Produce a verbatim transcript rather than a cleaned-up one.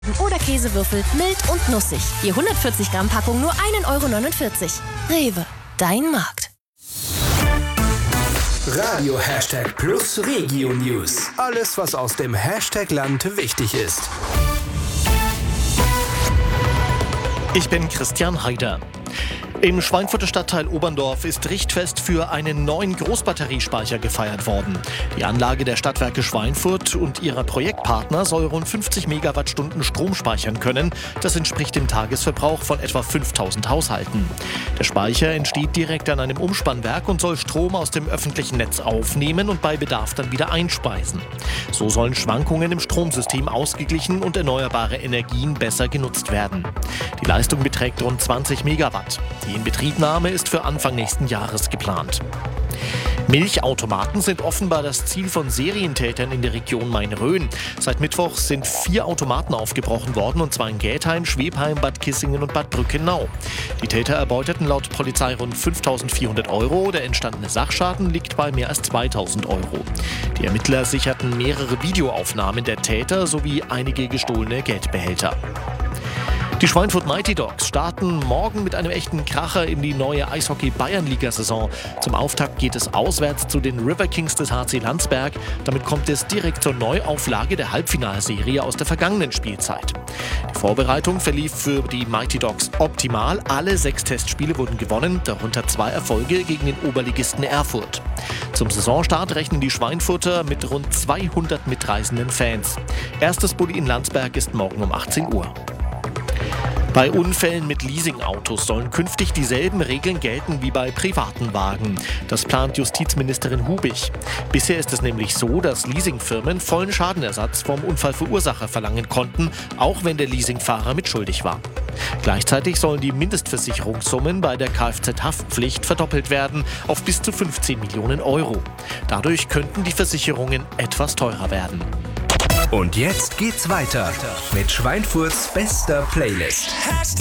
oder Käsewürfel, mild und nussig. Je hundertvierzig Gramm Packung nur ein Euro neunundvierzig. Rewe, dein Markt. Radio Hashtag Plus Regio News. Alles, was aus dem Hashtag-Land wichtig ist. Ich bin Christian Heider. Im Schweinfurter Stadtteil Oberndorf ist Richtfest für einen neuen Großbatteriespeicher gefeiert worden. Die Anlage der Stadtwerke Schweinfurt und ihrer Projektpartner soll rund fünfzig Megawattstunden Strom speichern können. Das entspricht dem Tagesverbrauch von etwa fünftausend Haushalten. Der Speicher entsteht direkt an einem Umspannwerk und soll Strom aus dem öffentlichen Netz aufnehmen und bei Bedarf dann wieder einspeisen. So sollen Schwankungen im Stromsystem ausgeglichen und erneuerbare Energien besser genutzt werden. Die Leistung beträgt rund zwanzig Megawatt. Die Inbetriebnahme ist für Anfang nächsten Jahres geplant. Milchautomaten sind offenbar das Ziel von Serientätern in der Region Main-Rhön. Seit Mittwoch sind vier Automaten aufgebrochen worden, und zwar in Geldheim, Schwebheim, Bad Kissingen und Bad Brückenau. Die Täter erbeuteten laut Polizei rund fünftausendvierhundert Euro. Der entstandene Sachschaden liegt bei mehr als zweitausend Euro. Die Ermittler sicherten mehrere Videoaufnahmen der Täter sowie einige gestohlene Geldbehälter. Die Schweinfurt Mighty Dogs starten morgen mit einem echten Kracher in die neue Eishockey-Bayernliga-Saison. Zum Auftakt geht es auswärts zu den River Kings des H C Landsberg. Damit kommt es direkt zur Neuauflage der Halbfinalserie aus der vergangenen Spielzeit. Die Vorbereitung verlief für die Mighty Dogs optimal. Alle sechs Testspiele wurden gewonnen, darunter zwei Erfolge gegen den Oberligisten Erfurt. Zum Saisonstart rechnen die Schweinfurter mit rund zweihundert mitreisenden Fans. Erstes Bulli in Landsberg ist morgen um achtzehn Uhr. Bei Unfällen mit Leasingautos sollen künftig dieselben Regeln gelten wie bei privaten Wagen. Das plant Justizministerin Hubig. Bisher ist es nämlich so, dass Leasingfirmen vollen Schadenersatz vom Unfallverursacher verlangen konnten, auch wenn der Leasingfahrer mitschuldig war. Gleichzeitig sollen die Mindestversicherungssummen bei der Kfz-Haftpflicht verdoppelt werden auf bis zu fünfzehn Millionen Euro. Dadurch könnten die Versicherungen etwas teurer werden. Und jetzt geht's weiter mit Schweinfurts bester Playlist.